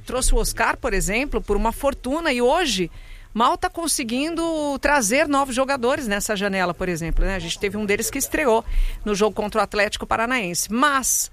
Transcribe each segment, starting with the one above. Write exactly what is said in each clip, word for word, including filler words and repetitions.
trouxe o Oscar, por exemplo, por uma fortuna, e hoje mal está conseguindo trazer novos jogadores nessa janela, por exemplo, né? A gente teve um deles que estreou no jogo contra o Atlético Paranaense. Mas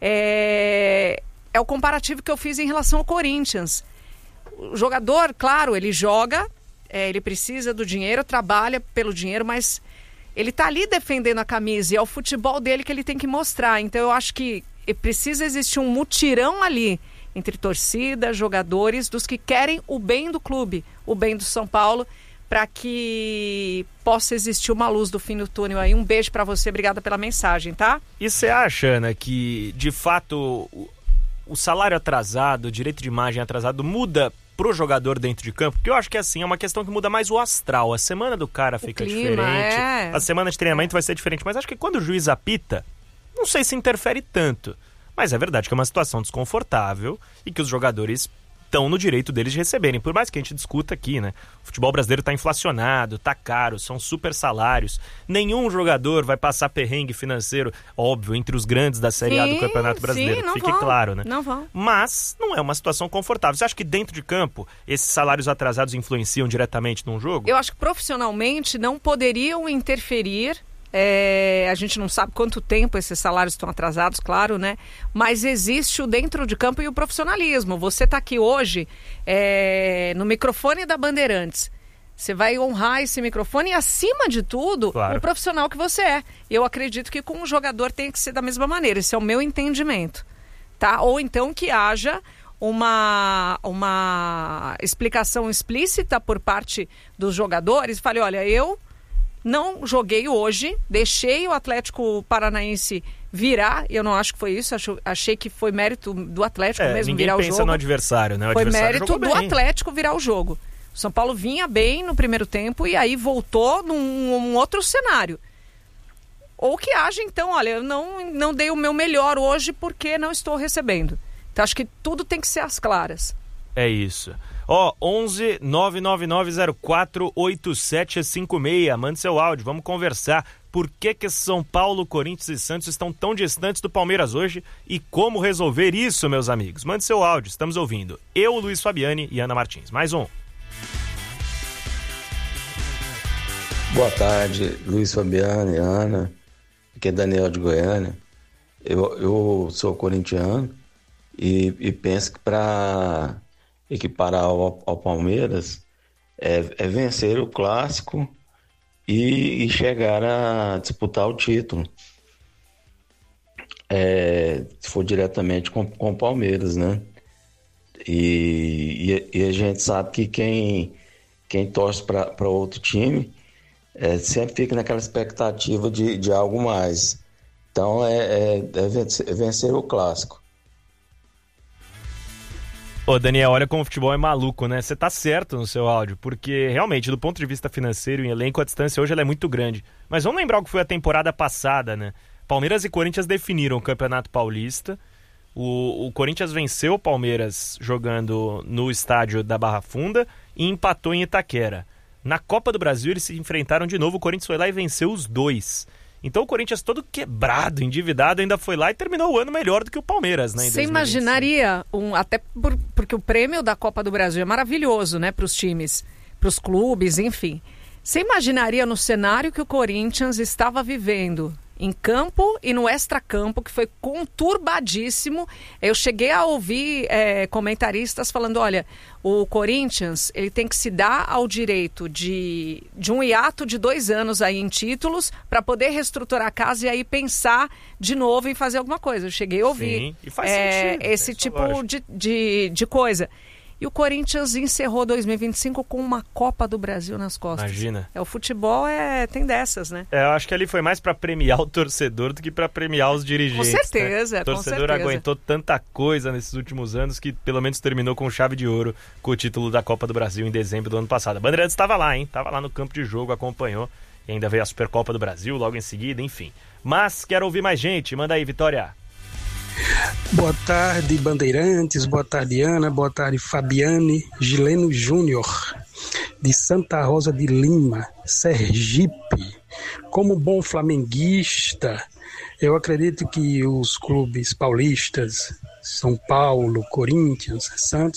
é, é o comparativo que eu fiz em relação ao Corinthians. O jogador, claro, ele joga, é, ele precisa do dinheiro, trabalha pelo dinheiro, mas ele está ali defendendo a camisa e é o futebol dele que ele tem que mostrar. Então eu acho que precisa existir um mutirão ali entre torcida, jogadores, dos que querem o bem do clube, o bem do São Paulo, para que possa existir uma luz do fim do túnel aí. Um beijo para você, obrigada pela mensagem, tá? E você acha, Ana, que de fato o, o salário atrasado, o direito de imagem atrasado muda pro jogador dentro de campo? Porque eu acho que assim, é uma questão que muda mais o astral. A semana do cara fica clima, diferente, é... a semana de treinamento vai ser diferente, mas acho que quando o juiz apita, não sei se interfere tanto. Mas é verdade que é uma situação desconfortável e que os jogadores estão no direito deles de receberem. Por mais que a gente discuta aqui, né? O futebol brasileiro está inflacionado, está caro, são super salários. Nenhum jogador vai passar perrengue financeiro, óbvio, entre os grandes da Série sim, A do Campeonato Brasileiro. Sim, não Fique vão, claro, né? Não vão. Mas não é uma situação confortável. Você acha que dentro de campo esses salários atrasados influenciam diretamente num jogo? Eu acho que profissionalmente não poderiam interferir. É, a gente não sabe quanto tempo esses salários estão atrasados, claro, né? Mas existe o dentro de campo e o profissionalismo. Você está aqui hoje é, no microfone da Bandeirantes. Você vai honrar esse microfone e, acima de tudo, claro, o profissional que você é. Eu acredito que com o jogador tem que ser da mesma maneira. Esse é o meu entendimento, tá? Ou então que haja uma, uma explicação explícita por parte dos jogadores. Falei, olha, eu não joguei hoje, deixei o Atlético Paranaense virar, e eu não acho que foi isso, acho, achei que foi mérito do Atlético é, mesmo virar o jogo. Ninguém pensa no adversário, né? O foi adversário mérito do Atlético virar o jogo. O São Paulo vinha bem no primeiro tempo e aí voltou num um outro cenário. Ou que haja, então, olha, eu não, não dei o meu melhor hoje porque não estou recebendo. Então acho que tudo tem que ser às claras. É isso. Ó, oh, onze nove nove nove zero quatro oito sete cinco seis. Mande seu áudio, vamos conversar. Por que que São Paulo, Corinthians e Santos estão tão distantes do Palmeiras hoje e como resolver isso, meus amigos? Mande seu áudio, estamos ouvindo. Eu, Luiz Fabiani e Ana Martins. Mais um. Boa tarde, Luiz Fabiani, Ana. Aqui é Daniel de Goiânia. Eu, eu sou corintiano e, e penso que para equiparar ao, ao Palmeiras é, é vencer o clássico e, e chegar a disputar o título, é, se for diretamente com, com o Palmeiras, né? E, e, e a gente sabe que quem, quem torce para outro time é, sempre fica naquela expectativa de, de algo mais. Então é, é, é vencer, é vencer o clássico. Ô Daniel, olha como o futebol é maluco, né? Você tá certo no seu áudio, porque realmente, do ponto de vista financeiro e elenco, a distância hoje ela é muito grande. Mas vamos lembrar o que foi a temporada passada, né? Palmeiras e Corinthians definiram o Campeonato Paulista. O, o Corinthians venceu o Palmeiras jogando no estádio da Barra Funda e empatou em Itaquera. Na Copa do Brasil eles se enfrentaram de novo, o Corinthians foi lá e venceu os dois. Então o Corinthians todo quebrado, endividado, ainda foi lá e terminou o ano melhor do que o Palmeiras, né? Você imaginaria, um, até por, porque o prêmio da Copa do Brasil é maravilhoso, né? Para os times, para os clubes, enfim. Você imaginaria no cenário que o Corinthians estava vivendo em campo e no extracampo, que foi conturbadíssimo. Eu cheguei a ouvir é, comentaristas falando, olha, o Corinthians ele tem que se dar ao direito de, de um hiato de dois anos aí em títulos para poder reestruturar a casa e aí pensar de novo em fazer alguma coisa. Eu cheguei a ouvir Sim, e faz é, sentido, esse tipo de, de, de coisa. E o Corinthians encerrou dois mil e vinte e cinco com uma Copa do Brasil nas costas. Imagina. É, o futebol é, tem dessas, né? É, eu acho que ali foi mais para premiar o torcedor do que para premiar os dirigentes. Com certeza, né? O torcedor com certeza. aguentou tanta coisa nesses últimos anos que pelo menos terminou com chave de ouro com o título da Copa do Brasil em dezembro do ano passado. A Bandeirantes estava lá, hein? Estava lá no campo de jogo, acompanhou. E ainda veio a Supercopa do Brasil logo em seguida, enfim. Mas quero ouvir mais gente. Manda aí, Vitória. Boa tarde, Bandeirantes, boa tarde, Ana, boa tarde, Fabiane, Gileno Júnior, de Santa Rosa de Lima, Sergipe. Como bom flamenguista, eu acredito que os clubes paulistas, São Paulo, Corinthians, Santos,